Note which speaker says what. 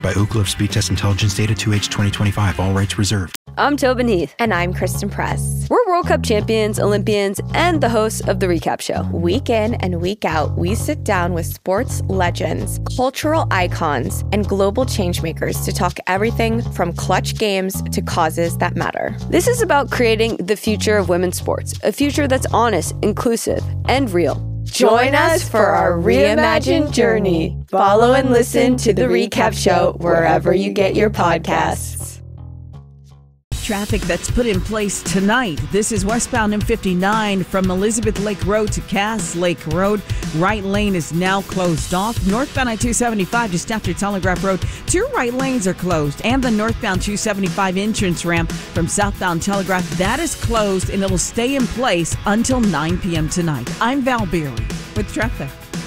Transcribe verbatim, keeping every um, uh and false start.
Speaker 1: By Ookla Speed Test Intelligence Data two H twenty twenty-five. All rights reserved.
Speaker 2: I'm Tobin Heath.
Speaker 3: And I'm Kristen Press.
Speaker 2: We're World Cup champions, Olympians, and the hosts of The Recap Show.
Speaker 3: Week in and week out, we sit down with sports legends, cultural icons, and global changemakers to talk everything from clutch games to causes that matter.
Speaker 2: This is about creating the future of women's sports, a future that's honest, inclusive, and real.
Speaker 3: Join us for our reimagined journey. Follow and listen to The Recap Show wherever you get your podcasts.
Speaker 4: Traffic that's put in place tonight. This is westbound M fifty-nine from Elizabeth Lake Road to Cass Lake Road. Right lane is now closed off. Northbound I two seventy-five just after Telegraph Road. Two right lanes are closed. And the northbound two seventy-five entrance ramp from southbound Telegraph, that is closed and it'll stay in place until nine p.m. tonight. I'm Val Beery with traffic.